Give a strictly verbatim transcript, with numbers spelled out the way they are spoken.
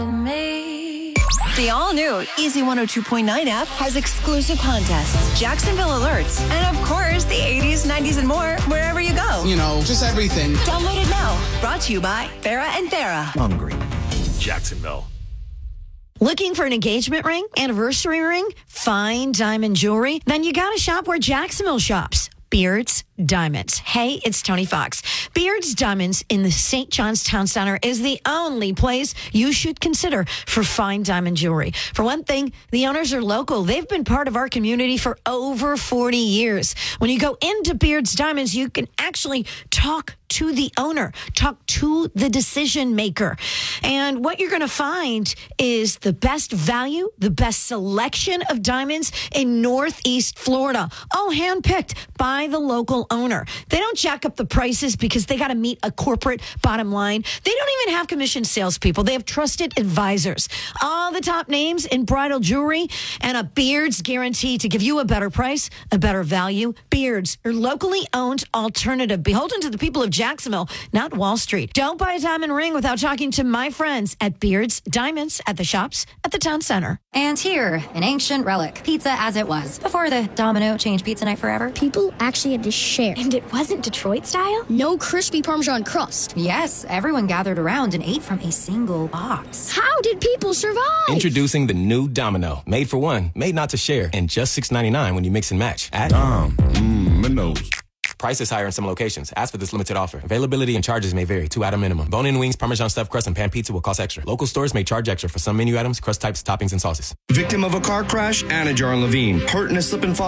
The all-new Easy one oh two point nine app has exclusive contests, Jacksonville alerts, and of course, the eighties, nineties, and more wherever you go. You know, just everything. Download it now. Brought to you by Farrah and Farrah. Hungry. Jacksonville. Looking for an engagement ring, anniversary ring, fine diamond jewelry? Then you got to shop where Jacksonville shops. Beards Diamonds. Hey, it's Tony Fox. Beards Diamonds in the Saint John's Town Center is the only place you should consider for fine diamond jewelry. For one thing, the owners are local. They've been part of our community for over forty years. When you go into Beards Diamonds, you can actually talk to the owner, talk to the decision maker. And what you're going to find is the best value, the best selection of diamonds in Northeast Florida, all handpicked by the local owner. They don't jack up the prices because they got to meet a corporate bottom line. They don't even have commissioned salespeople. They have trusted advisors. All the top names in bridal jewelry and a Beards guarantee to give you a better price, a better value. Beards, your locally owned alternative, beholden to the people of Jacksonville, not Wall Street. Don't buy a diamond ring without talking to my friends at Beards Diamonds at the shops at the town center. And here, an ancient relic, pizza as it was, before the Domino changed pizza night forever. People actually had to share. And it wasn't Detroit style? No crispy Parmesan crust. Yes, everyone gathered around and ate from a single box. How did people survive? Introducing the new Domino. Made for one, made not to share, and just six ninety-nine when you mix and match. At Dom, mmm, Minos. Price is higher in some locations. Ask for this limited offer. Availability and charges may vary. Two item minimum. Bone-in wings, Parmesan stuffed crust, and pan pizza will cost extra. Local stores may charge extra for some menu items, crust types, toppings, and sauces. Victim of a car crash? Anna Jar and Levine. Hurt in a slip and fall?